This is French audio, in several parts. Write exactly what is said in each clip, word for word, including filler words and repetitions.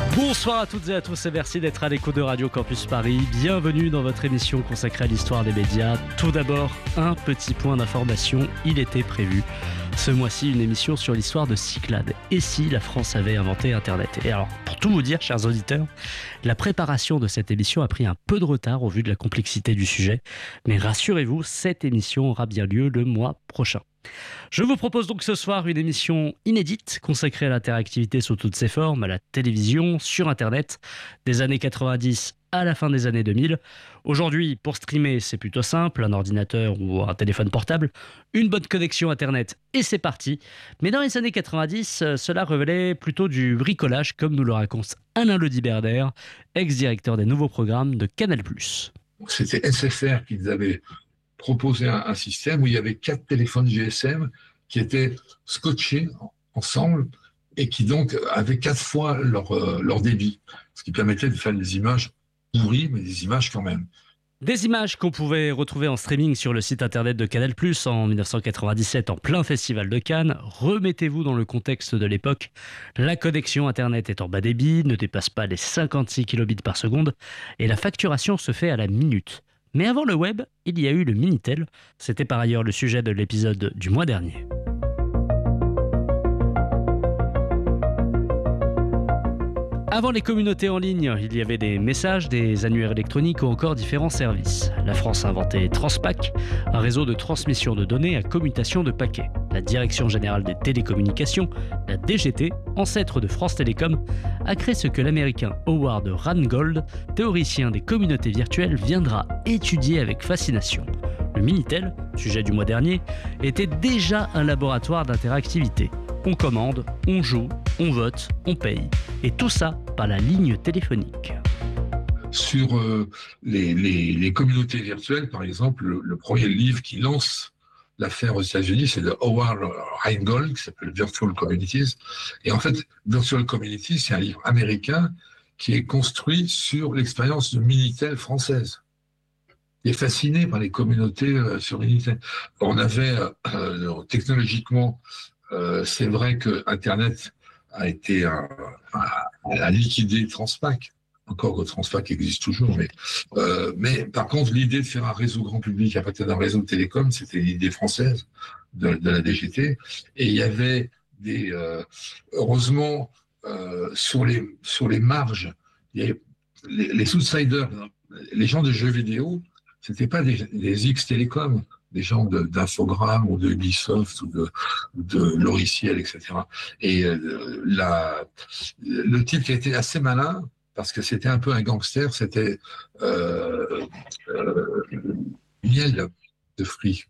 Bonsoir à toutes et à tous et merci d'être à l'écoute de Radio Campus Paris. Bienvenue dans votre émission consacrée à l'histoire des médias. Tout d'abord, un petit point d'information, il était prévu ce mois-ci une émission sur l'histoire de Cyclades. Et si la France avait inventé Internet? Et alors, pour tout vous dire, chers auditeurs, la préparation de cette émission a pris un peu de retard au vu de la complexité du sujet. Mais rassurez-vous, cette émission aura bien lieu le mois prochain. Je vous propose donc ce soir une émission inédite consacrée à l'interactivité sous toutes ses formes, à la télévision, sur Internet, des années quatre-vingt-dix à la fin des années deux mille. Aujourd'hui, pour streamer, c'est plutôt simple, un ordinateur ou un téléphone portable, une bonne connexion Internet et c'est parti. Mais dans les années quatre-vingt-dix, cela révélait plutôt du bricolage, comme nous le raconte Alain Lediberder, ex-directeur des nouveaux programmes de Canal plus. C'était S F R qui nous avait proposé un, un système où il y avait quatre téléphones G S M qui étaient scotchés ensemble et qui donc avaient quatre fois leur, euh, leur débit, ce qui permettait de faire des images pourries, mais des images quand même. Des images qu'on pouvait retrouver en streaming sur le site internet de Canal plus en dix-neuf cent quatre-vingt-dix-sept en plein festival de Cannes. Remettez-vous dans le contexte de l'époque. La connexion internet est en bas débit, ne dépasse pas les cinquante-six kilobits par seconde et la facturation se fait à la minute. Mais avant le web, il y a eu le Minitel. C'était par ailleurs le sujet de l'épisode du mois dernier. Avant les communautés en ligne, il y avait des messages, des annuaires électroniques ou encore différents services. La France a inventé Transpac, un réseau de transmission de données à commutation de paquets. La Direction Générale des Télécommunications, la D G T, ancêtre de France Télécom, a créé ce que l'américain Howard Rheingold, théoricien des communautés virtuelles, viendra étudier avec fascination. Le Minitel, sujet du mois dernier, était déjà un laboratoire d'interactivité. On commande, on joue, on vote, on paye. Et tout ça par la ligne téléphonique. Sur euh, les, les, les communautés virtuelles, par exemple, le, le premier livre qui lance l'affaire aux États-Unis, c'est de Howard Rheingold, qui s'appelle Virtual Communities. Et en fait, Virtual Communities, c'est un livre américain qui est construit sur l'expérience de Minitel française. Il est fasciné par les communautés euh, sur Minitel. On avait, euh, euh, technologiquement, euh, c'est vrai que Internet a été un, un, a liquidé Transpac, encore que Transpac existe toujours, mais euh, mais par contre l'idée de faire un réseau grand public à partir d'un réseau de télécom, c'était l'idée française de, de la D G T, et il y avait des euh, heureusement euh, sur les sur les marges, il y avait les, les outsiders, les gens de jeux vidéo, c'était pas des, des X Télécom, des gens de, d'Infogrames ou de Ubisoft ou de, de Logiciel, et cetera. Et euh, la, le type qui a été assez malin, parce que c'était un peu un gangster, c'était euh, euh, Miel de Free,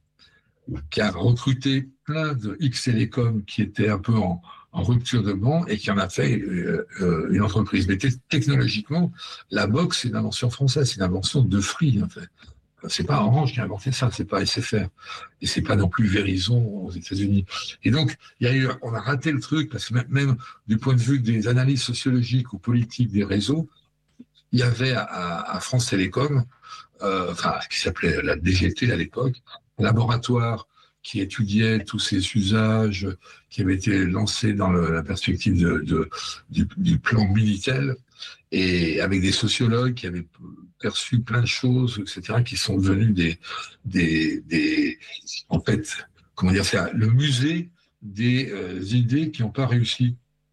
qui a recruté plein de X Télécom qui étaient un peu en, en rupture de banc et qui en a fait euh, euh, une entreprise. Mais t- technologiquement, la box, c'est une invention française, c'est une invention de Free, en fait. C'est pas Orange qui a inventé ça, c'est pas S F R. Et c'est pas non plus Verizon aux États-Unis. Et donc, il y a eu, on a raté le truc parce que même, même du point de vue des analyses sociologiques ou politiques des réseaux, il y avait à, à France Télécom, euh, enfin, ce qui s'appelait la D G T à l'époque, un laboratoire qui étudiait tous ces usages qui avaient été lancés dans le, la perspective de, de, du, du plan Minitel, et avec des sociologues qui avaient perçu plein de choses, et cetera, qui sont devenus des, des, des, en fait, comment dire, c'est le musée des euh, idées qui n'ont pas réussi.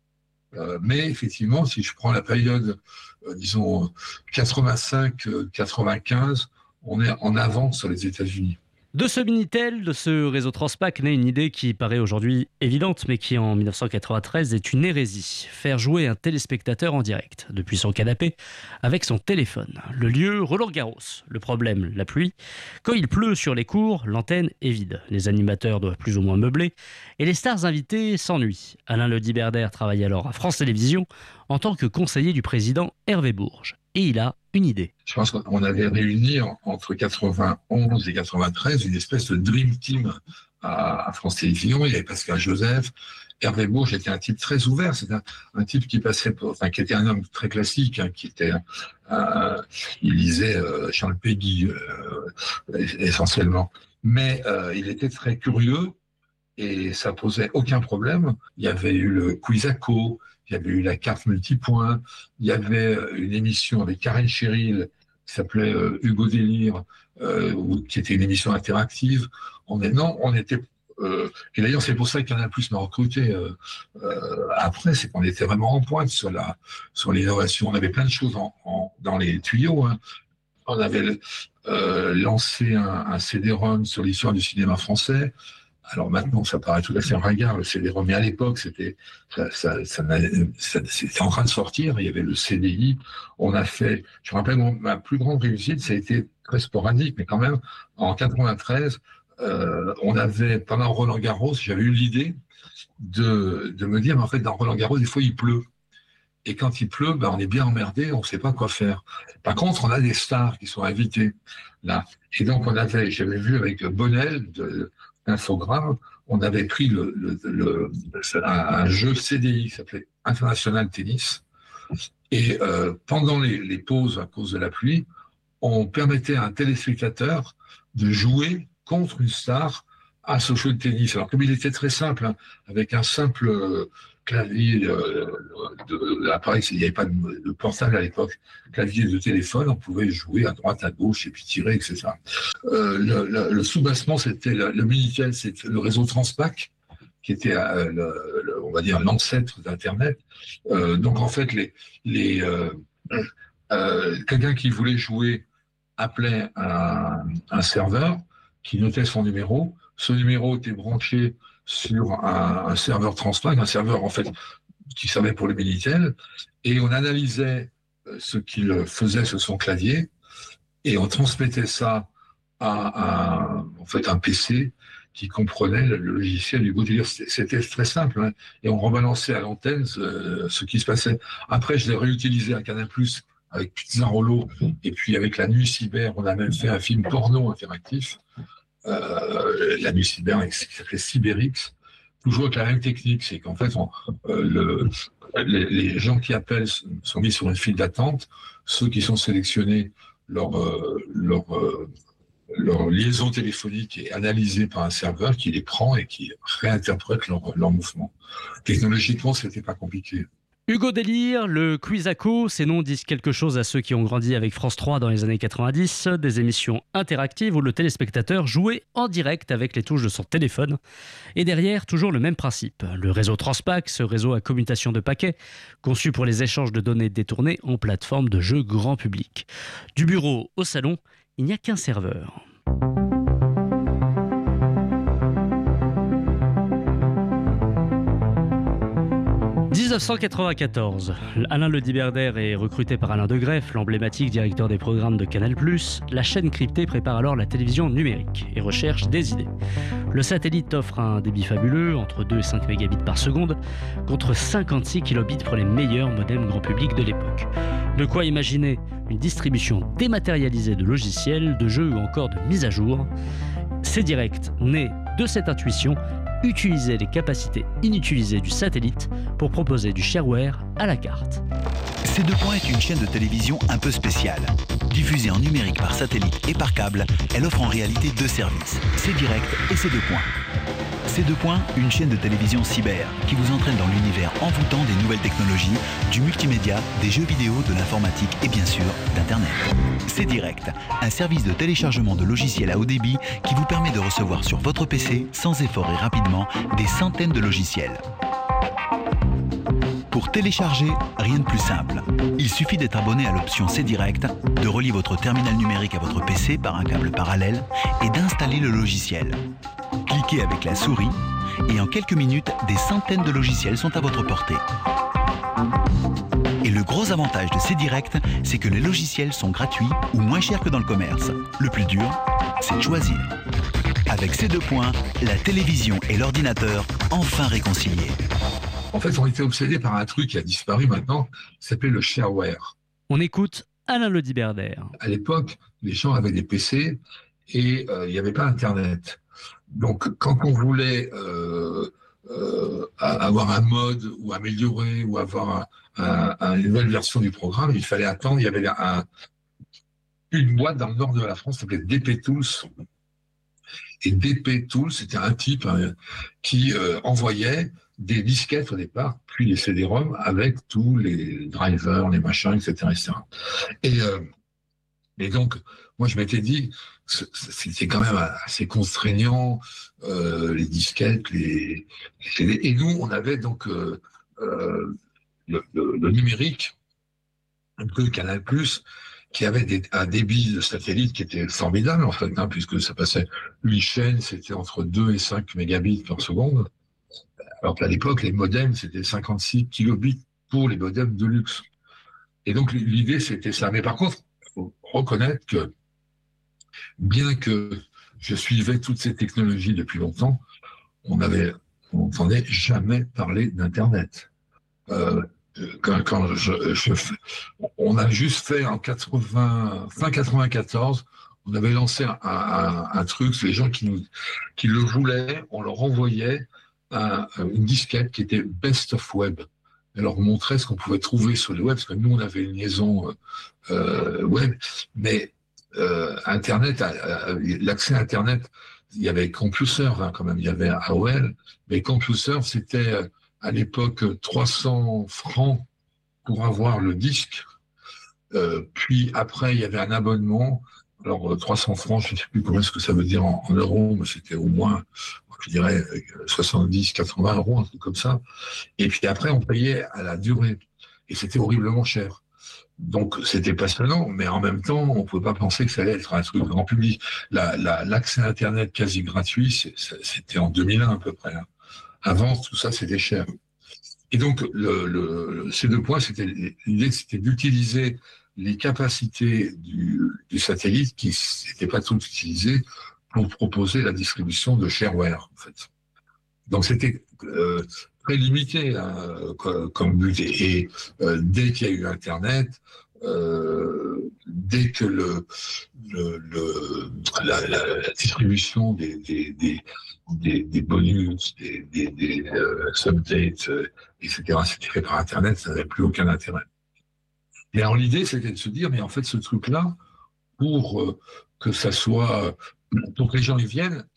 Euh, mais effectivement, si je prends la période, euh, disons, quatre-vingt-cinq quatre-vingt-quinze, on est en avance sur les États-Unis. De ce Minitel, de ce réseau Transpac, naît une idée qui paraît aujourd'hui évidente, mais qui en dix-neuf cent quatre-vingt-treize est une hérésie. Faire jouer un téléspectateur en direct, depuis son canapé, avec son téléphone. Le lieu, Roland-Garros. Le problème, la pluie. Quand il pleut sur les cours, l'antenne est vide. Les animateurs doivent plus ou moins meubler, et les stars invitées s'ennuient. Alain Lediberder travaille alors à France Télévisions en tant que conseiller du président Hervé Bourges. Et il a une idée. Je pense qu'on avait réuni entre quatre-vingt-onze et quatre-vingt-treize une espèce de dream team à, à France Télévisions. Il y avait Pascal Joseph, Hervé Bourges était un type très ouvert. C'est un, un type qui passait, pour, enfin qui était un homme très classique, hein, qui était, euh, il lisait euh, Charles Péguy euh, essentiellement, mais euh, il était très curieux et ça posait aucun problème. Il y avait eu le Quizzaco. il y avait eu la carte multipoint, il y avait une émission avec Karen Cheryl qui s'appelait euh, Hugo Délire, euh, qui était une émission interactive. On est, non, on était... Euh, et d'ailleurs, c'est pour ça que Canal+ m'a recruté euh, euh, après, c'est qu'on était vraiment en pointe sur la sur l'innovation. On avait plein de choses en, en, dans les tuyaux. Hein. On avait euh, lancé un, un C D-ROM sur l'histoire du cinéma français. Alors maintenant, ça paraît tout à fait ringard, le C D-ROM, mais à l'époque, c'était ça, ça, ça, ça, c'était en train de sortir. Il y avait le C D I. On a fait, je me rappelle, mon, ma plus grande réussite, ça a été très sporadique, mais quand même, en quatre-vingt-treize, euh, on avait, pendant Roland Garros, j'avais eu l'idée de, de me dire, mais en fait, dans Roland Garros, des fois, il pleut. Et quand il pleut, ben, on est bien emmerdé, on ne sait pas quoi faire. Par contre, on a des stars qui sont invitées là. Et donc, on avait, j'avais vu avec Bonnel de Infogrames, on avait pris le, le, le, un, un jeu C D I qui s'appelait International Tennis. Et euh, pendant les, les pauses à cause de la pluie, on permettait à un téléspectateur de jouer contre une star à ce jeu de tennis. Alors, comme il était très simple, hein, avec un simple euh, clavier euh, de, de l'appareil, il n'y avait pas de, de portable à l'époque, clavier de téléphone, on pouvait jouer à droite, à gauche, et puis tirer, et cetera. Euh, le, le, le sous-bassement, c'était le, le Minitel, c'était le réseau Transpac, qui était, euh, le, le, on va dire, l'ancêtre d'Internet. Euh, donc, en fait, les, les, euh, euh, quelqu'un qui voulait jouer appelait un, un serveur qui notait son numéro. Ce numéro était branché sur un, un serveur Transpac, un serveur en fait qui servait pour le Minitel, et on analysait ce qu'il faisait sur son clavier et on transmettait ça à un, en fait, un P C qui comprenait le logiciel du Délire. C'était très simple, hein, et on rebalançait à l'antenne ce, ce qui se passait. Après, je l'ai réutilisé à Canal+, avec Pizza Rollo, et puis avec La Nuit Cyber, on a même fait un film porno interactif. Euh, la nuit cyber, qui s'appelait CyberX, toujours avec la même technique, c'est qu'en fait, on, euh, le, les, les gens qui appellent sont mis sur une file d'attente, ceux qui sont sélectionnés, leur, euh, leur, euh, leur liaison téléphonique est analysée par un serveur qui les prend et qui réinterprète leur, leur mouvement. Technologiquement, c'était pas compliqué. Hugo Délire, le Quizaco, ces noms disent quelque chose à ceux qui ont grandi avec France trois dans les années quatre-vingt-dix, des émissions interactives où le téléspectateur jouait en direct avec les touches de son téléphone. Et derrière, toujours le même principe. Le réseau Transpac, ce réseau à commutation de paquets, conçu pour les échanges de données détournées en plateforme de jeu grand public. Du bureau au salon, il n'y a qu'un serveur. dix-neuf cent quatre-vingt-quatorze, Alain Lediberdère est recruté par Alain de Greff, l'emblématique directeur des programmes de Canal+. La chaîne cryptée prépare alors la télévision numérique et recherche des idées. Le satellite offre un débit fabuleux, entre deux et cinq mégabits par seconde, contre cinquante-six kilobits pour les meilleurs modems grand public de l'époque. De quoi imaginer une distribution dématérialisée de logiciels, de jeux ou encore de mises à jour. C-Direct, né de cette intuition, utiliser les capacités inutilisées du satellite pour proposer du shareware à la carte. C deux Points est une chaîne de télévision un peu spéciale. Diffusée en numérique par satellite et par câble, elle offre en réalité deux services, C-Direct et C deux Points. C deux Points, une chaîne de télévision cyber qui vous entraîne dans l'univers envoûtant des nouvelles technologies, du multimédia, des jeux vidéo, de l'informatique et bien sûr d'Internet. C-Direct, un service de téléchargement de logiciels à haut débit qui vous permet de recevoir sur votre P C, sans effort et rapidement, des centaines de logiciels. Pour télécharger, rien de plus simple. Il suffit d'être abonné à l'option C-Direct, de relier votre terminal numérique à votre P C par un câble parallèle et d'installer le logiciel. Cliquez avec la souris et en quelques minutes, des centaines de logiciels sont à votre portée. Et le gros avantage de C-Direct, c'est que les logiciels sont gratuits ou moins chers que dans le commerce. Le plus dur, c'est de choisir. Avec C deux Points, la télévision et l'ordinateur enfin réconciliés. En fait, on était obsédés par un truc qui a disparu maintenant, qui s'appelait le shareware. On écoute Alain Lediberdère. À l'époque, les gens avaient des P C et euh, il n'y avait pas Internet. Donc, quand on voulait euh, euh, avoir un mode ou améliorer ou avoir un, un, un, une nouvelle version du programme, il fallait attendre. Il y avait un, une boîte dans le nord de la France qui s'appelait D P Tools, Et D P Tool, c'était un type hein, qui euh, envoyait des disquettes au départ, puis des C D-ROM avec tous les drivers, les machins, et cetera, et cetera. Et, euh, et donc, moi, je m'étais dit, c'était quand même assez contraignant, euh, les disquettes, les, les C D. Et nous, on avait donc euh, euh, le, le, le numérique, un peu Canal+, qui avait des, un débit de satellite qui était formidable, en fait, hein, puisque ça passait une chaîne, c'était entre deux et cinq mégabits par seconde. Alors qu'à l'époque, les modems, c'était cinquante-six kilobits pour les modems de luxe. Et donc, l'idée, c'était ça. Mais par contre, il faut reconnaître que, bien que je suivais toutes ces technologies depuis longtemps, on avait, on n'entendait jamais parler d'Internet. Euh, quand, quand je, je, on a juste fait en quatre-vingts, fin quatre-vingt-quatorze, on avait lancé un, un, un truc, les gens qui, nous, qui le voulaient, on leur envoyait un, une disquette qui était Best of Web. Elle leur montrait ce qu'on pouvait trouver sur le web, parce que nous, on avait une liaison euh, web, mais euh, Internet, l'accès à Internet, il y avait CompuServe hein, quand même, il y avait A O L, mais CompuServe, c'était à l'époque trois cents francs pour avoir le disque, euh, puis après, il y avait un abonnement. Alors, trois cents francs, je ne sais plus combien ce que ça veut dire en, en euros, mais c'était au moins, je dirais, soixante-dix, quatre-vingts euros, un truc comme ça. Et puis après, on payait à la durée. Et c'était horriblement cher. Donc, c'était passionnant, mais en même temps, on ne pouvait pas penser que ça allait être un truc grand public. La, la, l'accès à Internet quasi gratuit, c'est, c'était en deux mille un à peu près. Hein. Avant, tout ça, c'était cher. Et donc, le, le, ces deux points, c'était, l'idée, c'était d'utiliser les capacités du, du satellite qui n'étaient pas toutes utilisées pour proposer la distribution de shareware, en fait. Donc, c'était euh, très limité hein, comme, comme but. Et, et euh, dès qu'il y a eu Internet, euh, dès que le, le, le, la, la, la distribution des, des, des, des, des bonus, des, des, des euh, updates, euh, et cetera, c'était fait par Internet, ça n'avait plus aucun intérêt. Et alors l'idée, c'était de se dire, mais en fait, ce truc-là, pour euh, que ça soit, pour que les gens y viennent,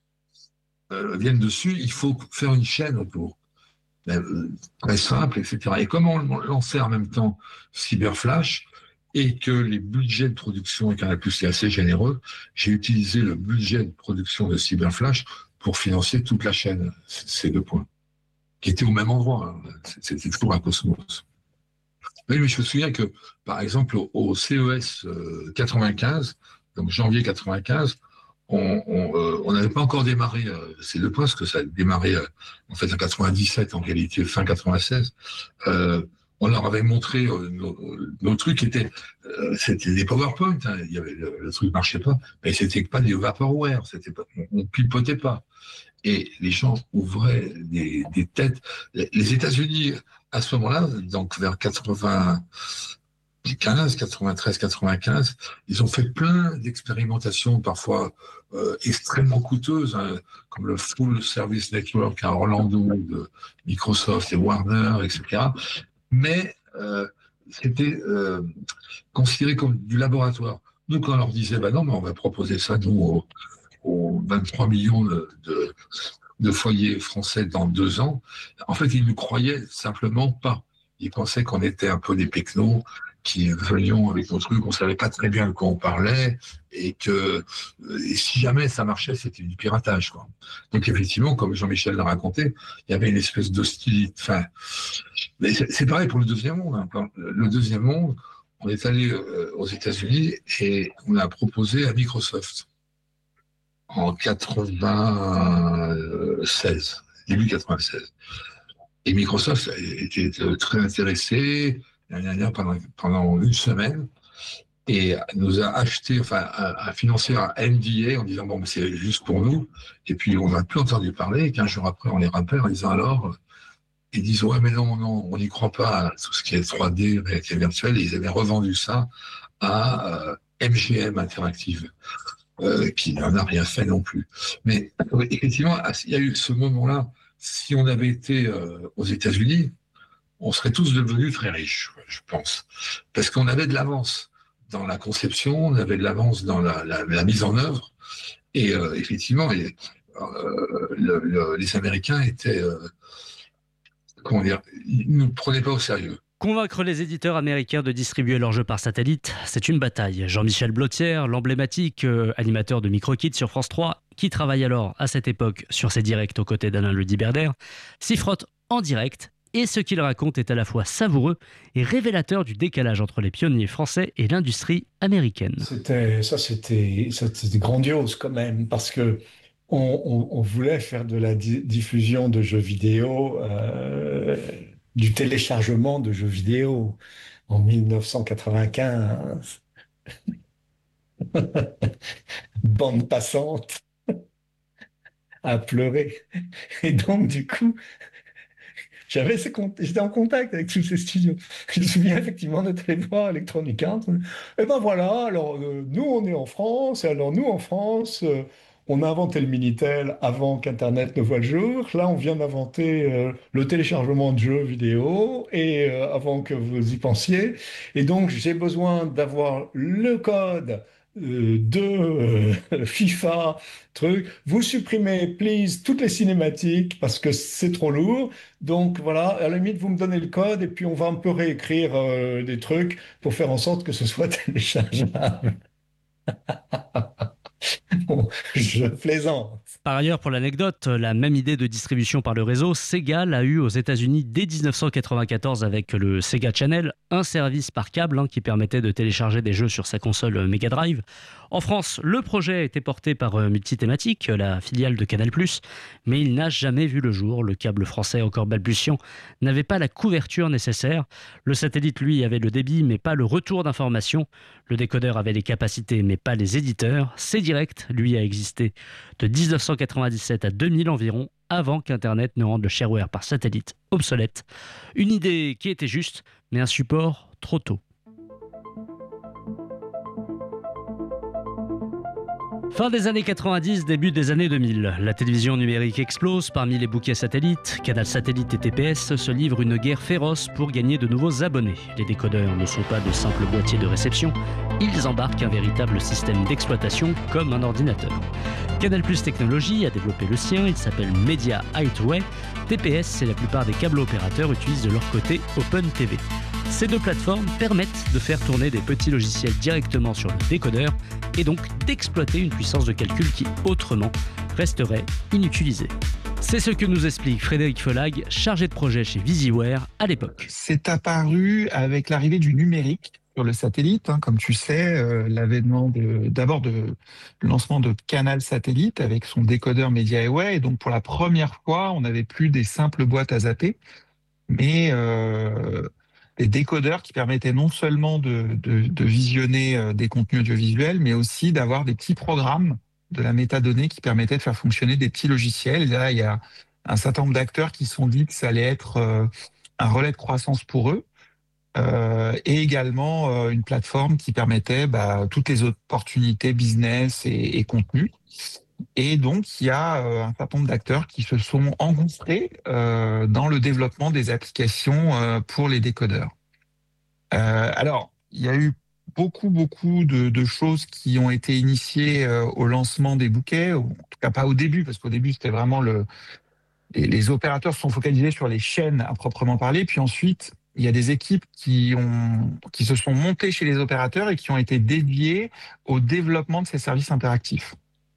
euh, viennent dessus, il faut faire une chaîne autour. Euh, très simple, et cetera. Et comment on lançait en même temps Cyberflash et que les budgets de production, et Canal+ est assez généreux, j'ai utilisé le budget de production de Cyberflash pour financer toute la chaîne, ces deux points, qui étaient au même endroit. Hein. C'était toujours un cosmos. Oui, mais je me souviens que, par exemple, au, au C E S euh, quatre-vingt-quinze, donc janvier quatre-vingt-quinze, on n'avait euh, pas encore démarré euh, ces deux points, parce que ça a démarré euh, en fait en quatre-vingt-dix-sept, en réalité fin quatre-vingt-seize. Euh, on leur avait montré euh, nos, nos trucs qui étaient, euh, c'était des PowerPoint, hein, il y avait, le, le truc marchait pas, mais c'était pas des vaporware, c'était pas, on, on pipotait pas. Et les gens ouvraient des, des têtes. Les États-Unis, à ce moment-là, donc vers quatre-vingt-quinze, quatre-vingt-treize, quatre-vingt-quinze, ils ont fait plein d'expérimentations, parfois euh, extrêmement coûteuses, hein, comme le Full Service Network à Orlando de Microsoft et Warner, et cetera. Mais euh, c'était euh, considéré comme du laboratoire. Nous, quand on leur disait, bah non, mais on va proposer ça, nous, aux, aux vingt-trois millions de, de, de foyers français dans deux ans, en fait, ils ne croyaient simplement pas. Ils pensaient qu'on était un peu des pecnos, qui venions avec nos trucs, on savait pas très bien de quoi on parlait, et que et si jamais ça marchait, c'était du piratage, quoi. Donc effectivement, comme Jean-Michel l'a raconté, il y avait une espèce d'hostilité. Enfin, mais c'est, c'est pareil pour le deuxième monde. Hein. Le deuxième monde, on est allé euh, aux États-Unis et on a proposé à Microsoft en quatre-vingt-seize, début quatre-vingt-seize. Et Microsoft était très intéressé pendant, pendant une semaine et nous a acheté, enfin, a, a financé un N D A en disant bon, mais c'est juste pour nous. Et puis on n'a plus entendu parler. Et quinze jours après, on les rappelle en disant alors, ils disent ouais, mais non, non, on n'y croit pas à tout ce qui est trois D, réalité virtuelle. Et ils avaient revendu ça à euh, M G M Interactive, euh, qui n'en a rien fait non plus. Mais effectivement, il y a eu ce moment-là. Si on avait été euh, aux États-Unis, on serait tous devenus très riches, je pense, parce qu'on avait de l'avance dans la conception, on avait de l'avance dans la, la, la mise en œuvre, Et euh, effectivement, et, euh, le, le, les Américains étaient, euh, comment dire, ils ne nous prenaient pas au sérieux. Convaincre les éditeurs américains de distribuer leurs jeux par satellite, c'est une bataille. Jean-Michel Blottière, l'emblématique euh, animateur de Microkids sur France trois, qui travaille alors à cette époque sur ses directs aux côtés d'Alain Ludiberdère, s'y frotte en direct. Et ce qu'il raconte est à la fois savoureux et révélateur du décalage entre les pionniers français et l'industrie américaine. C'était, ça, c'était, c'était grandiose quand même, parce que on, on, on voulait faire de la di- diffusion de jeux vidéo, euh, du téléchargement de jeux vidéo en mille neuf cent quatre-vingt-quinze. Bande passante à pleurer. Et donc, du coup, J'avais ces cont- j'étais en contact avec tous ces studios. Je me souviens effectivement d'être allé voir Electronic Arts. Et ben voilà, alors euh, nous on est en France, et alors nous en France, euh, on a inventé le Minitel avant qu'Internet ne voie le jour. Là, on vient d'inventer euh, le téléchargement de jeux vidéo et euh, avant que vous y pensiez. Et donc j'ai besoin d'avoir le code euh, de euh, FIFA, truc. Vous supprimez, please, toutes les cinématiques parce que c'est trop lourd. Donc voilà, à la limite, vous me donnez le code et puis on va un peu réécrire euh, des trucs pour faire en sorte que ce soit téléchargeable. Bon, je plaisante. Par ailleurs, pour l'anecdote, la même idée de distribution par le réseau, Sega l'a eu aux États-Unis dès dix-neuf cent quatre-vingt-quatorze avec le Sega Channel, un service par câble hein, qui permettait de télécharger des jeux sur sa console Mega Drive. En France, le projet a été porté par Multithématique, la filiale de Canal plus, mais il n'a jamais vu le jour. Le câble français, encore balbutiant, n'avait pas la couverture nécessaire. Le satellite, lui, avait le débit, mais pas le retour d'information. Le décodeur avait les capacités, mais pas les éditeurs. C-Direct, lui, a existé de dix-neuf cent quatre-vingt-dix-sept à deux mille environ, avant qu'Internet ne rende le shareware par satellite obsolète. Une idée qui était juste, mais un support trop tôt. Fin des années quatre-vingt-dix, début des années deux mille. La télévision numérique explose. Parmi les bouquets satellites, Canal Satellite et T P S se livrent une guerre féroce pour gagner de nouveaux abonnés. Les décodeurs ne sont pas de simples boîtiers de réception. Ils embarquent un véritable système d'exploitation comme un ordinateur. Canal plus Technologies a développé le sien. Il s'appelle Media Highway. T P S et la plupart des câbles opérateurs utilisent de leur côté Open T V. Ces deux plateformes permettent de faire tourner des petits logiciels directement sur le décodeur et donc d'exploiter une puissance de calcul qui, autrement, resterait inutilisée. C'est ce que nous explique Frédéric Felag, chargé de projet chez VisiWare à l'époque. C'est apparu avec l'arrivée du numérique sur le satellite. Hein, comme tu sais, euh, l'avènement de, d'abord de le lancement de Canal Satellite avec son décodeur Media Highway. Et donc, pour la première fois, on n'avait plus des simples boîtes à zapper, mais euh, des décodeurs qui permettaient non seulement de, de, de visionner euh, des contenus audiovisuels, mais aussi d'avoir des petits programmes de la métadonnée qui permettaient de faire fonctionner des petits logiciels. Et là, il y a un certain nombre d'acteurs qui se sont dit que ça allait être euh, un relais de croissance pour eux, euh, et également euh, une plateforme qui permettait bah, toutes les opportunités business et, et contenu. Et donc, il y a euh, un certain nombre d'acteurs qui se sont engouffrés euh, dans le développement des applications euh, pour les décodeurs. Euh, alors, il y a eu beaucoup, beaucoup de, de choses qui ont été initiées euh, au lancement des bouquets, en tout cas pas au début, parce qu'au début, c'était vraiment le... Les, les opérateurs se sont focalisés sur les chaînes à proprement parler, puis ensuite, il y a des équipes qui, ont, qui se sont montées chez les opérateurs et qui ont été dédiées au développement de ces services interactifs.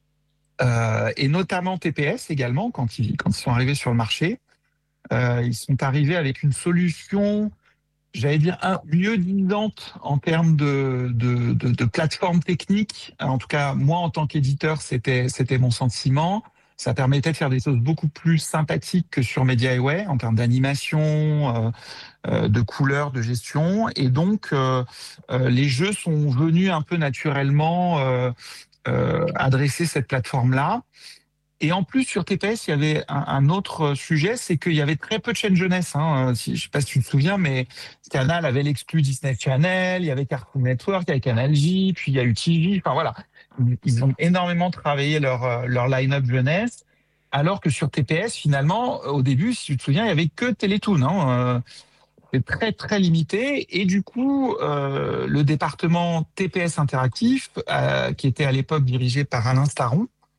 Euh, et notamment T P S également, quand ils, quand ils sont arrivés sur le marché, euh, ils sont arrivés avec une solution, j'allais dire, un, mieux disante en termes de, de, de, de plateforme technique. En tout cas, moi, en tant qu'éditeur, c'était, c'était mon sentiment. Ça permettait de faire des choses beaucoup plus sympathiques que sur Media Highway, en termes d'animation, euh, euh, de couleurs, de gestion. Et donc, euh, euh, les jeux sont venus un peu naturellement euh, Euh, adresser cette plateforme-là. Et en plus, sur T P S, il y avait un, un autre sujet, c'est qu'il y avait très peu de chaînes jeunesse. Hein. Si, je ne sais pas si tu te souviens, mais Canal avait l'exclu Disney Channel, il y avait Cartoon Network, il y avait Canal J, puis il y a eu T V. Enfin voilà, ils ont énormément travaillé leur, leur line-up jeunesse, alors que sur T P S, finalement, au début, si tu te souviens, il y avait que Télétoon. Hein. C'est très, très limité. Et du coup, euh, le département T P S Interactif, euh, qui était à l'époque dirigé par Alain Staron,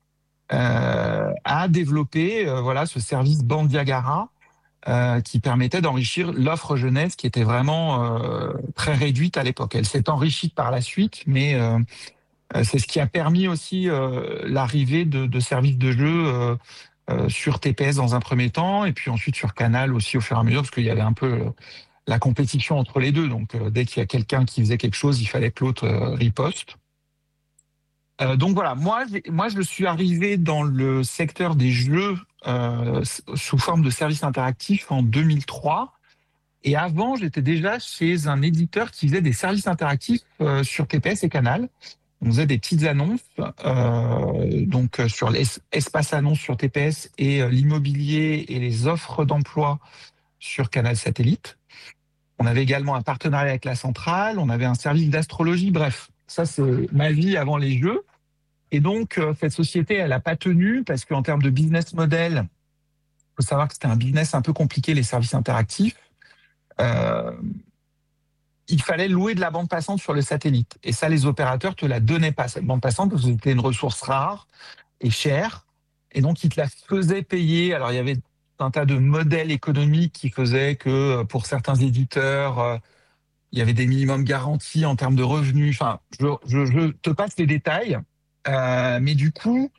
euh, a développé euh, voilà, ce service Bandiagara euh, qui permettait d'enrichir l'offre jeunesse qui était vraiment euh, très réduite à l'époque. Elle s'est enrichie par la suite, mais euh, c'est ce qui a permis aussi euh, l'arrivée de, de services de jeux euh, euh, sur T P S dans un premier temps, et puis ensuite sur Canal aussi au fur et à mesure, parce qu'il y avait un peu euh, la compétition entre les deux. Donc euh, dès qu'il y a quelqu'un qui faisait quelque chose, il fallait que l'autre euh, riposte. Euh, donc voilà, moi, moi je suis arrivé dans le secteur des jeux euh, sous forme de services interactifs en deux mille trois. Et avant, j'étais déjà chez un éditeur qui faisait des services interactifs euh, sur T P S et Canal. On faisait des petites annonces, euh, donc sur l'espace annonce sur T P S et euh, l'immobilier et les offres d'emploi sur Canal Satellite. On avait également un partenariat avec la centrale, on avait un service d'astrologie, bref, ça c'est ma vie avant les jeux. Et donc, euh, cette société, elle n'a pas tenu parce qu'en termes de business model, il faut savoir que c'était un business un peu compliqué, les services interactifs. Euh, il fallait louer de la bande passante sur le satellite. Et ça, les opérateurs ne te la donnaient pas, cette bande passante, parce que c'était une ressource rare et chère. Et donc, ils te la faisaient payer. Alors, il y avait un tas de modèles économiques qui faisaient que pour certains éditeurs, euh, il y avait des minimums garantis en termes de revenus. Enfin, je, je, je te passe les détails. Euh, mais du coup,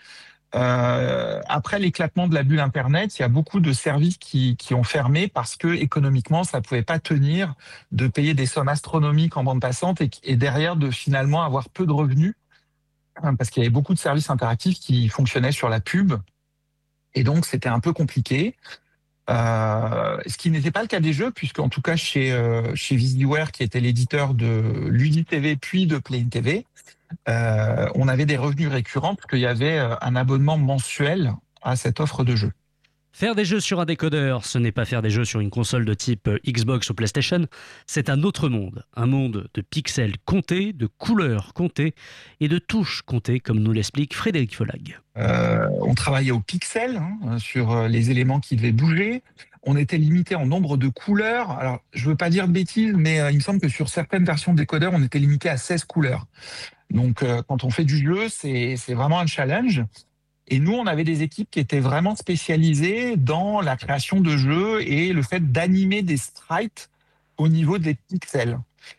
euh, après l'éclatement de la bulle Internet, il y a beaucoup de services qui, qui ont fermé parce que économiquement, ça ne pouvait pas tenir de payer des sommes astronomiques en bande passante et, et derrière de finalement avoir peu de revenus parce qu'il y avait beaucoup de services interactifs qui fonctionnaient sur la pub et donc c'était un peu compliqué. Euh, ce qui n'était pas le cas des jeux, puisqu'en tout cas chez, euh, chez Visiware, qui était l'éditeur de Ludi T V puis de Play T V, euh, on avait des revenus récurrents parce qu'il y avait un abonnement mensuel à cette offre de jeux. Faire des jeux sur un décodeur, ce n'est pas faire des jeux sur une console de type Xbox ou PlayStation, c'est un autre monde, un monde de pixels comptés, de couleurs comptées et de touches comptées, comme nous l'explique Frédéric Folag. Euh, on travaillait au pixel, hein, sur les éléments qui devaient bouger. On était limité en nombre de couleurs. Alors, je veux pas dire de bêtises, mais euh, il me semble que sur certaines versions de décodeur, on était limité à seize couleurs. Donc, euh, quand on fait du jeu, c'est, c'est vraiment un challenge. Et nous, on avait des équipes qui étaient vraiment spécialisées dans la création de jeux et le fait d'animer des sprites au niveau des pixels.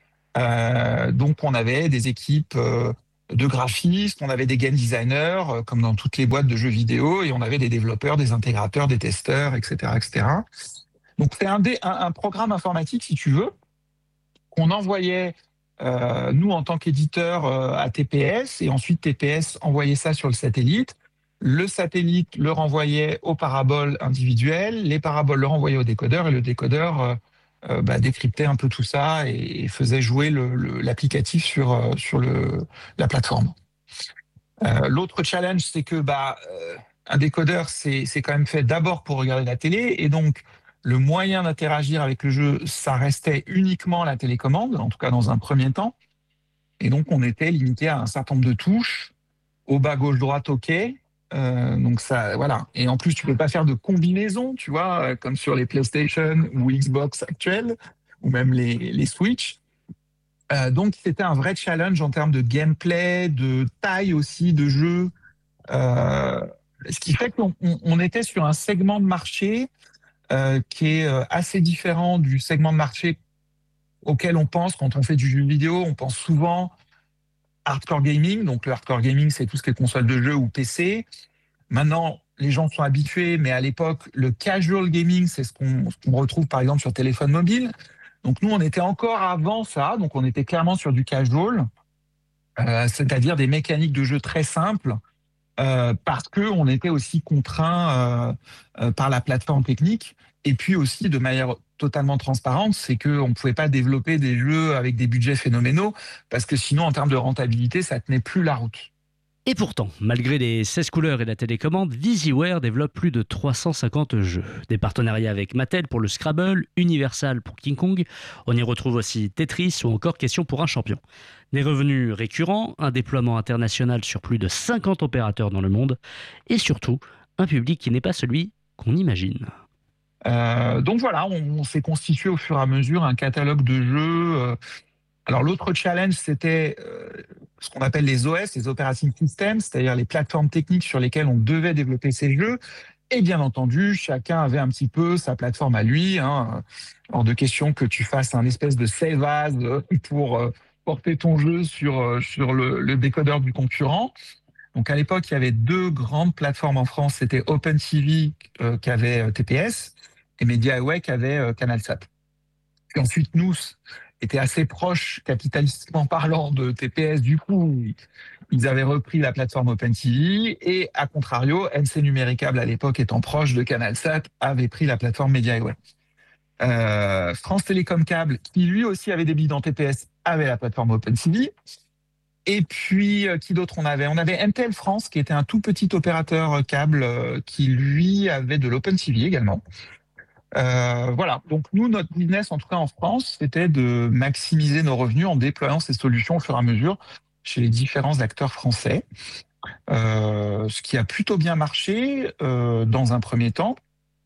Euh, donc, on avait des équipes euh, de graphistes, on avait des game designers, euh, comme dans toutes les boîtes de jeux vidéo, et on avait des développeurs, des intégrateurs, des testeurs, et cetera, et cetera. Donc, c'est un, dé, un, un programme informatique, si tu veux, qu'on envoyait, euh, nous, en tant qu'éditeur, euh, à T P S, et ensuite T P S envoyait ça sur le satellite. Le satellite le renvoyait aux paraboles individuelles, les paraboles le renvoyaient au décodeur, et le décodeur euh, euh, bah, décryptait un peu tout ça et, et faisait jouer le, le, l'applicatif sur, euh, sur le, la plateforme. Euh, l'autre challenge, c'est que bah, euh, un décodeur, c'est, c'est quand même fait d'abord pour regarder la télé, et donc le moyen d'interagir avec le jeu, ça restait uniquement la télécommande, en tout cas dans un premier temps. Et donc, on était limité à un certain nombre de touches, au bas, gauche, droite, OK. Euh, donc ça, voilà. Et en plus, tu peux pas faire de combinaison, tu vois, comme sur les PlayStation ou Xbox actuelles, ou même les, les Switch. Euh, donc c'était un vrai challenge en termes de gameplay, de taille aussi de jeu. Euh, ce qui fait qu'on on, on était sur un segment de marché euh, qui est assez différent du segment de marché auquel on pense quand on fait du jeu vidéo. On pense souvent hardcore gaming, donc le hardcore gaming, c'est tout ce qui est console de jeu ou P C. Maintenant, les gens sont habitués, mais à l'époque, le casual gaming, c'est ce qu'on, ce qu'on retrouve par exemple sur téléphone mobile. Donc nous, on était encore avant ça, donc on était clairement sur du casual, euh, c'est-à-dire des mécaniques de jeu très simples, euh, parce qu'on était aussi contraint euh, euh, par la plateforme technique, et puis aussi de manière totalement transparente, c'est qu'on ne pouvait pas développer des jeux avec des budgets phénoménaux, parce que sinon, en termes de rentabilité, ça ne tenait plus la route. Et pourtant, malgré les seize couleurs et la télécommande, Visiware développe plus de trois cent cinquante jeux. Des partenariats avec Mattel pour le Scrabble, Universal pour King Kong, on y retrouve aussi Tetris ou encore Question pour un champion. Des revenus récurrents, un déploiement international sur plus de cinquante opérateurs dans le monde, et surtout, un public qui n'est pas celui qu'on imagine. Euh, donc voilà, on, on s'est constitué au fur et à mesure un catalogue de jeux. Euh, alors l'autre challenge, c'était... Euh, ce qu'on appelle les O S, les Operating Systems, c'est-à-dire les plateformes techniques sur lesquelles on devait développer ces jeux. Et bien entendu, chacun avait un petit peu sa plateforme à lui. Hein. Hors de question que tu fasses un espèce de save as pour euh, porter ton jeu sur, euh, sur le, le décodeur du concurrent. Donc à l'époque, il y avait deux grandes plateformes en France. C'était OpenTV euh, qui avait euh, T P S et Mediaway qui avait euh, CanalSat. Et ensuite, nous était assez proche, capitalistiquement parlant, de T P S. Du coup, ils avaient repris la plateforme OpenTV et, à contrario, M C Numéricable, à l'époque étant proche de CanalSat, avait pris la plateforme Mediaway. Euh, France Télécom Câble, qui lui aussi avait des billes dans T P S, avait la plateforme OpenTV. Et puis, euh, qui d'autre on avait? On avait M T L France, qui était un tout petit opérateur câble, euh, qui lui avait de l'OpenTV également. Euh, voilà. Donc nous, notre business, en tout cas en France, c'était de maximiser nos revenus en déployant ces solutions au fur et à mesure chez les différents acteurs français. Euh, ce qui a plutôt bien marché euh, dans un premier temps,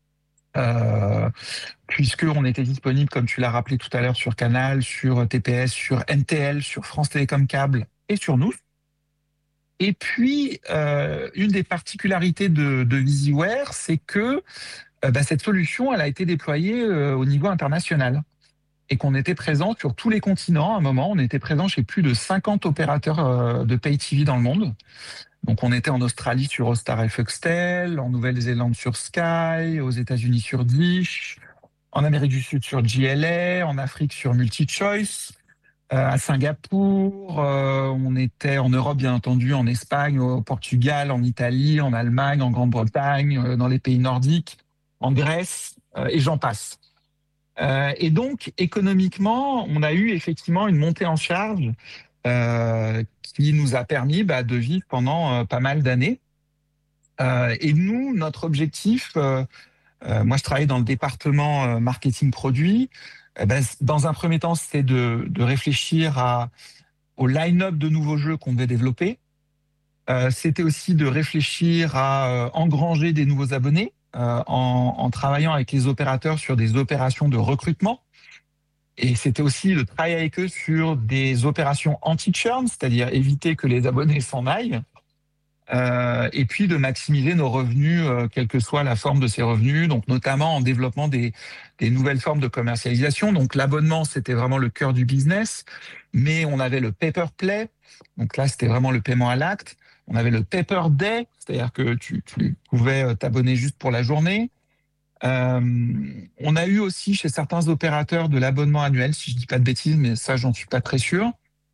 euh, puisqu'on était disponible, comme tu l'as rappelé tout à l'heure, sur Canal, sur T P S, sur N T L, sur France Télécom Câble et sur nous. Et puis, euh, une des particularités de, de VisiWare, c'est que euh, bah, cette solution, elle a été déployée euh, au niveau international et qu'on était présent sur tous les continents. À un moment, on était présent chez plus de cinquante opérateurs euh, de Pay T V dans le monde. Donc, on était en Australie sur Austar F Foxtel, en Nouvelle-Zélande sur Sky, aux États-Unis sur Dish, en Amérique du Sud sur J L A, en Afrique sur MultiChoice, euh, à Singapour, euh, on était en Europe bien entendu, en Espagne, au Portugal, en Italie, en Allemagne, en Grande-Bretagne, euh, dans les pays nordiques, en Grèce, euh, et j'en passe. Euh, et donc, économiquement, on a eu effectivement une montée en charge euh, qui nous a permis bah, de vivre pendant euh, pas mal d'années. Euh, et nous, notre objectif, euh, euh, moi je travaille dans le département euh, marketing produit, eh ben, dans un premier temps, c'était de, de réfléchir à, au line-up de nouveaux jeux qu'on devait développer. Euh, c'était aussi de réfléchir à euh, engranger des nouveaux abonnés euh, en, en travaillant avec les opérateurs sur des opérations de recrutement. Et c'était aussi de travailler avec eux sur des opérations anti-churn, c'est-à-dire éviter que les abonnés s'en aillent. Euh, et puis de maximiser nos revenus, euh, quelle que soit la forme de ces revenus, donc notamment en développement des, des nouvelles formes de commercialisation. Donc l'abonnement, c'était vraiment le cœur du business, mais on avait le Pay Per Play, donc là c'était vraiment le paiement à l'acte. On avait le Pay Per Day, c'est-à-dire que tu, tu pouvais t'abonner juste pour la journée. Euh, on a eu aussi chez certains opérateurs de l'abonnement annuel, si je dis pas de bêtises, mais ça j'en suis pas très sûr.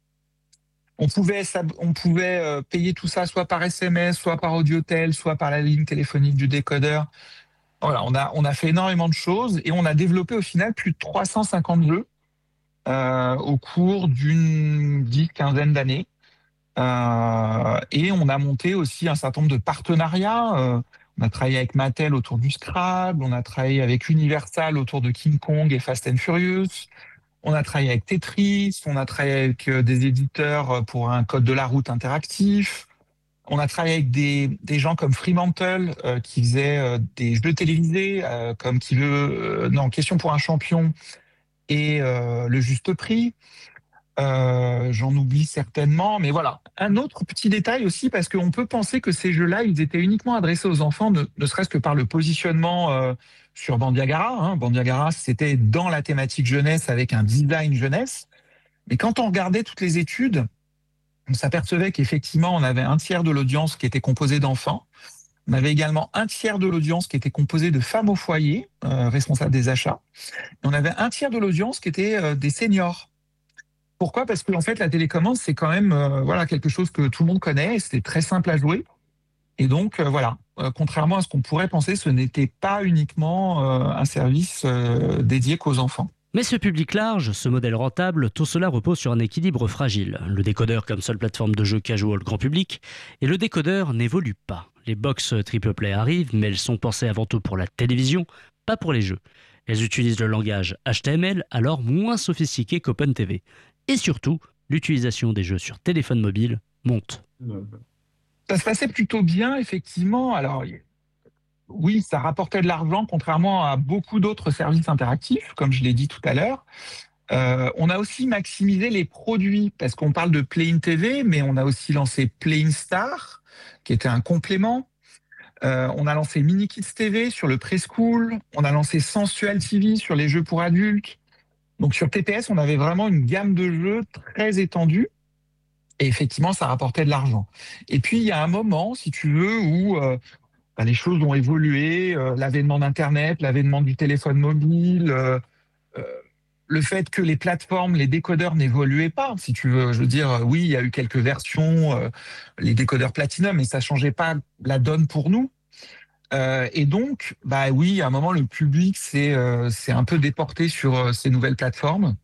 On pouvait, on pouvait payer tout ça soit par S M S, soit par audiotel, soit par la ligne téléphonique du décodeur. Voilà, on a, on a fait énormément de choses et on a développé au final plus de trois cent cinquante jeux euh, au cours d'une dix, quinzaine d'années. Euh, et on a monté aussi un certain nombre de partenariats. Euh, on a travaillé avec Mattel autour du Scrabble, on a travaillé avec Universal autour de King Kong et Fast and Furious. On a travaillé avec Tetris, on a travaillé avec des éditeurs pour un code de la route interactif. On a travaillé avec des, des gens comme Fremantle euh, qui faisaient euh, des jeux télévisés, euh, comme qui veut, euh, non, Question pour un champion et euh, Le Juste Prix. Euh, j'en oublie certainement, mais voilà. Un autre petit détail aussi, parce qu'on peut penser que ces jeux-là, ils étaient uniquement adressés aux enfants, ne, ne serait-ce que par le positionnement euh, sur Bandiagara. Hein. Bandiagara, c'était dans la thématique jeunesse avec un design jeunesse. Mais quand on regardait toutes les études, on s'apercevait qu'effectivement, on avait un tiers de l'audience qui était composée d'enfants. On avait également un tiers de l'audience qui était composée de femmes au foyer, euh, responsables des achats. Et on avait un tiers de l'audience qui était euh, des seniors. Pourquoi ? Parce que en fait, la télécommande, c'est quand même euh, voilà, quelque chose que tout le monde connaît, et c'était très simple à jouer. Et donc, euh, voilà, euh, contrairement à ce qu'on pourrait penser, ce n'était pas uniquement euh, un service euh, dédié qu'aux enfants. Mais ce public large, ce modèle rentable, tout cela repose sur un équilibre fragile. Le décodeur comme seule plateforme de jeu casual grand public, et le décodeur n'évolue pas. Les box triple play arrivent, mais elles sont pensées avant tout pour la télévision, pas pour les jeux. Elles utilisent le langage H T M L, alors moins sophistiqué qu'OpenTV. Et surtout, l'utilisation des jeux sur téléphone mobile monte. Ça se passait plutôt bien, effectivement. Alors, oui, ça rapportait de l'argent, contrairement à beaucoup d'autres services interactifs, comme je l'ai dit tout à l'heure. Euh, on a aussi maximisé les produits, parce qu'on parle de Play-in T V, mais on a aussi lancé Play-in Star, qui était un complément. Euh, on a lancé Mini Kids T V sur le preschool. On a lancé Sensual T V sur les jeux pour adultes. Donc sur T P S, on avait vraiment une gamme de jeux très étendue. Et effectivement, ça rapportait de l'argent. Et puis, il y a un moment, si tu veux, où euh, bah, les choses ont évolué. Euh, l'avènement d'Internet, l'avènement du téléphone mobile, euh, euh, le fait que les plateformes, les décodeurs n'évoluaient pas, si tu veux. Je veux dire, oui, il y a eu quelques versions, euh, les décodeurs Platinum, mais ça changeait pas la donne pour nous. Euh, et donc, bah oui, à un moment, le public s'est euh, s'est un peu déporté sur euh, ces nouvelles plateformes.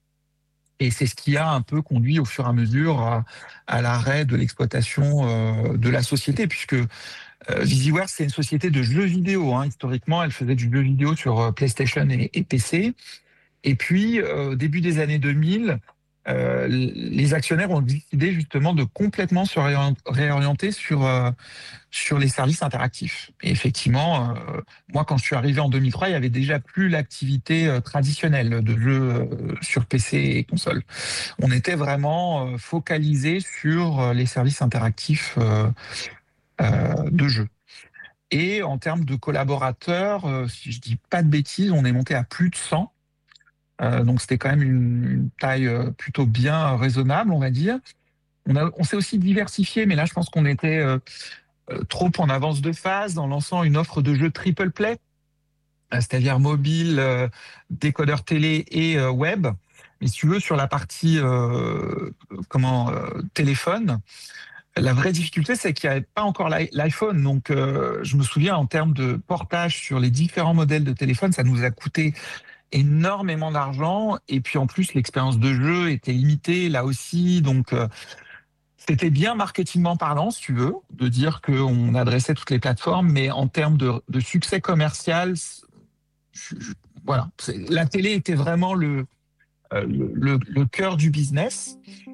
Et c'est ce qui a un peu conduit au fur et à mesure à, à l'arrêt de l'exploitation euh, de la société, puisque euh, VisiWare, c'est une société de jeux vidéo. Hein. Historiquement, elle faisait du jeu vidéo sur euh, PlayStation et, et P C. Et puis, euh, au début des années deux mille, euh, les actionnaires ont décidé justement de complètement se réorienter sur, euh, sur les services interactifs. Et effectivement, euh, moi, quand je suis arrivé en deux mille trois, il y avait déjà plus l'activité euh, traditionnelle de jeux euh, sur P C et console. On était vraiment euh, focalisé sur euh, les services interactifs euh, euh, de jeux. Et en termes de collaborateurs, euh, si je dis pas de bêtises, on est monté à plus de cent. Euh, donc c'était quand même une, une taille euh, plutôt bien raisonnable, on va dire. On, a, on s'est aussi diversifié, mais là je pense qu'on était euh, euh, trop en avance de phase en lançant une offre de jeux triple play, euh, c'est-à-dire mobile, euh, décodeur télé et euh, web. Mais si tu veux, sur la partie euh, comment euh, téléphone, la vraie difficulté, c'est qu'il n'y avait pas encore l'iPhone. Donc, euh, je me souviens, en termes de portage sur les différents modèles de téléphone, ça nous a coûté énormément d'argent. Et puis, en plus, l'expérience de jeu était limitée là aussi. Donc, euh, c'était bien marketingment parlant, si tu veux, de dire qu'on adressait toutes les plateformes. Mais en termes de, de succès commercial, je, je, voilà, la télé était vraiment le, euh, le, le, le cœur du business.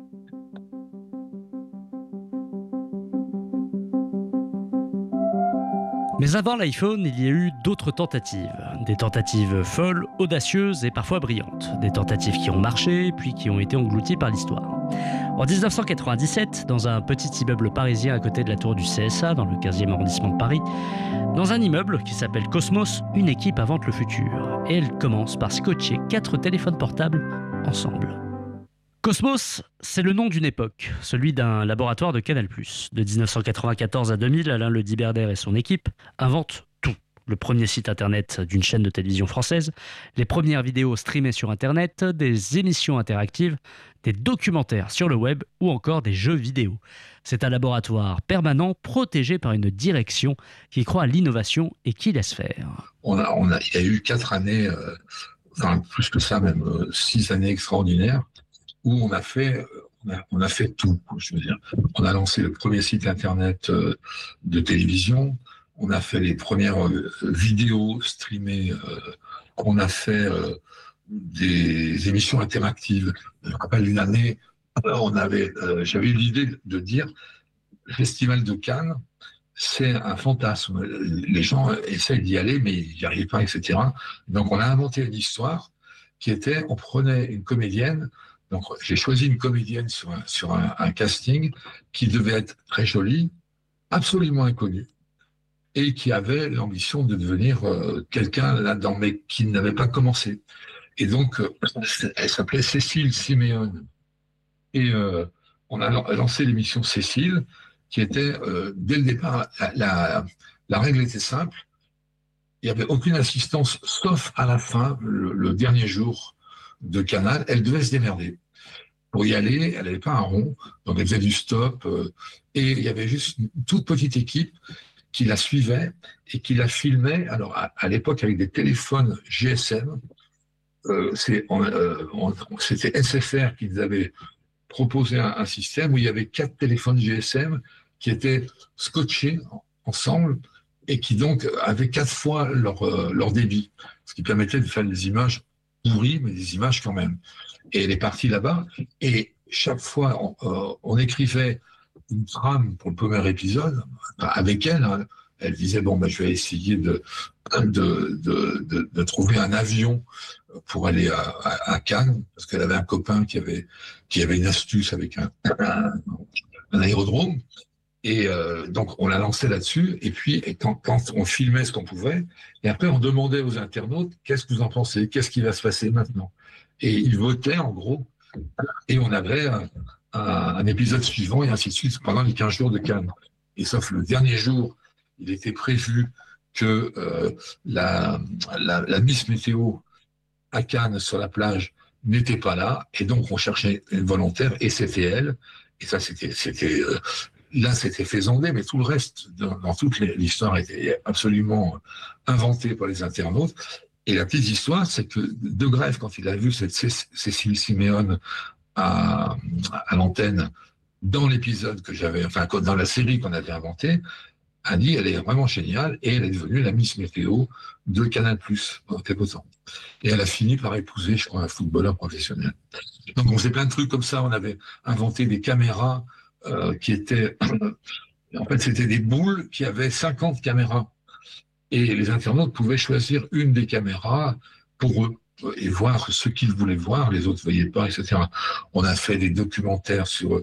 Mais avant l'iPhone, il y a eu d'autres tentatives. Des tentatives folles, audacieuses et parfois brillantes. Des tentatives qui ont marché, puis qui ont été englouties par l'histoire. En dix-neuf cent quatre-vingt-dix-sept, dans un petit immeuble parisien à côté de la tour du C S A, dans le quinzième arrondissement de Paris, dans un immeuble qui s'appelle Cosmos, une équipe invente le futur. Et elle commence par scotcher quatre téléphones portables ensemble. Cosmos, c'est le nom d'une époque, celui d'un laboratoire de Canal+. De dix-neuf cent quatre-vingt-quatorze à deux mille, Alain Le Diberdère et son équipe inventent tout. Le premier site internet d'une chaîne de télévision française, les premières vidéos streamées sur internet, des émissions interactives, des documentaires sur le web ou encore des jeux vidéo. C'est un laboratoire permanent protégé par une direction qui croit à l'innovation et qui laisse faire. On a, on a, il y a eu quatre années, euh, enfin plus que ça même, euh, six années extraordinaires, où on a fait, on a, on a fait tout. Je veux dire, on a lancé le premier site internet euh, de télévision, on a fait les premières euh, vidéos streamées, euh, on a fait euh, des émissions interactives. Je me rappelle une année, on avait, euh, j'avais eu l'idée de dire, le Festival de Cannes, c'est un fantasme. Les gens essayent d'y aller, mais ils n'y arrivent pas, et cetera. Donc on a inventé une histoire qui était, on prenait une comédienne. Donc, j'ai choisi une comédienne sur un, sur un, un casting qui devait être très jolie, absolument inconnue, et qui avait l'ambition de devenir euh, quelqu'un là-dedans, mais qui n'avait pas commencé. Et donc, euh, elle s'appelait Cécile Siméon. Et euh, on a lancé l'émission Cécile, qui était, euh, dès le départ, la, la, la règle était simple. Il n'y avait aucune assistance, sauf à la fin, le, le dernier jour de Canal, elle devait se démerder. Pour y aller, elle n'avait pas un rond, donc elle faisait du stop, euh, et il y avait juste une toute petite équipe qui la suivait et qui la filmait. Alors, à, à l'époque, avec des téléphones G S M, euh, c'est, on, euh, on, c'était S F R qui nous avait proposé un, un système où il y avait quatre téléphones G S M qui étaient scotchés ensemble et qui donc avaient quatre fois leur, euh, leur débit, ce qui permettait de faire des images pourries, mais des images quand même. Et elle est partie là-bas, et chaque fois, on, euh, on écrivait une trame pour le premier épisode, enfin, avec elle, hein. Elle disait, bon, ben, je vais essayer de, de, de, de, de trouver un avion pour aller à, à, à Cannes, parce qu'elle avait un copain qui avait, qui avait une astuce avec un, un, un aérodrome. Et euh, donc, on l'a lancé là-dessus. Et puis, et quand, quand on filmait ce qu'on pouvait, et après, on demandait aux internautes, qu'est-ce que vous en pensez? Qu'est-ce qui va se passer maintenant? Et ils votaient, en gros. Et on avait un, un, un épisode suivant, et ainsi de suite, pendant les quinze jours de Cannes. Et sauf le dernier jour, il était prévu que euh, la, la, la Miss Météo à Cannes, sur la plage, n'était pas là. Et donc, on cherchait une volontaire, et c'était elle. Et ça, c'était... c'était euh, là, c'était fait zonder, mais tout le reste, dans, dans toute l'histoire, était absolument inventé par les internautes. Et la petite histoire, c'est que De Greffe, quand il a vu cette Cécile Siméon à, à l'antenne, dans l'épisode que j'avais, enfin, dans la série qu'on avait inventée, a dit, elle est vraiment géniale, et elle est devenue la Miss Météo de Canal+, pendant quelque temps. Et elle a fini par épouser, je crois, un footballeur professionnel. Donc, on faisait plein de trucs comme ça. On avait inventé des caméras euh, qui étaient... en fait, c'était des boules qui avaient cinquante caméras. Et les internautes pouvaient choisir une des caméras pour eux et voir ce qu'ils voulaient voir, les autres ne voyaient pas, et cetera. On a fait des documentaires sur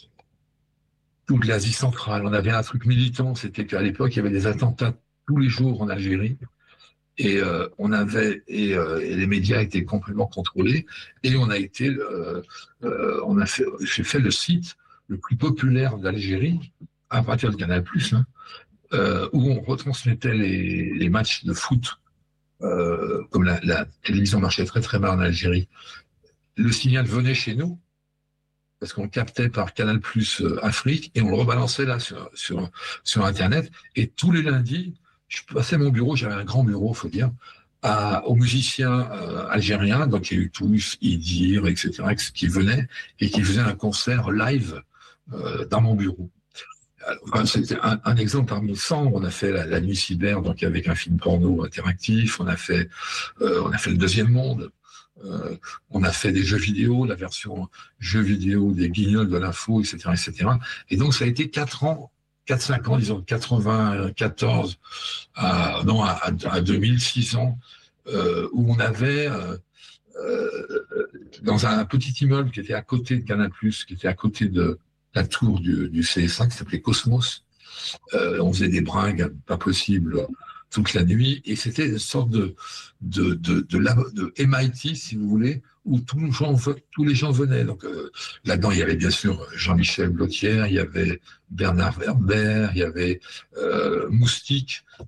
toute l'Asie centrale. On avait un truc militant, c'était qu'à l'époque, il y avait des attentats tous les jours en Algérie. Et euh, on avait et, euh, et les médias étaient complètement contrôlés. Et on a été, euh, euh, on a fait, j'ai fait le site le plus populaire d'Algérie à partir de Canal+, hein, euh, où on retransmettait les, les matchs de foot. Euh, comme la, la télévision marchait très très mal en Algérie, le signal venait chez nous parce qu'on captait par Canal+ Afrique et on le rebalançait là sur, sur, sur Internet. Et tous les lundis, je passais mon bureau, j'avais un grand bureau, faut dire, à, aux musiciens euh, algériens, donc il y a eu tous, Idir, et cetera, qui venaient et qui faisaient un concert live euh, dans mon bureau. Enfin, c'était un, un exemple parmi cent. On a fait la, la Nuit Cyber, donc avec un film porno interactif. On a fait, euh, on a fait le Deuxième Monde. Euh, on a fait des jeux vidéo, la version jeux vidéo des Guignols de l'info, et cetera, et cetera. Et donc ça a été quatre ans, quatre cinq ans, disons quatre-vingt-quatorze à non à, à deux mille, six ans, euh, où on avait euh, euh, dans un petit immeuble qui était à côté de Canal+, qui était à côté de la tour du, du C S A, qui s'appelait Cosmos. Euh, on faisait des bringues pas possibles toute la nuit, et c'était une sorte de, de, de, de, de, de M I T, si vous voulez, où tous les gens, tous les gens venaient. Donc euh, là-dedans, il y avait bien sûr Jean-Michel Blotière, il y avait Bernard Werber, il y avait euh, Moustique,